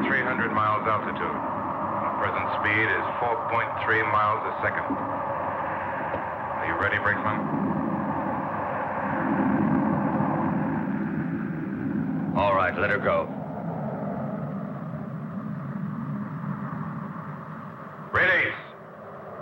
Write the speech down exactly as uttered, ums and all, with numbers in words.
three hundred miles altitude. Our present speed is four point three miles a second. Are you ready, Brakeman? All right, let her go.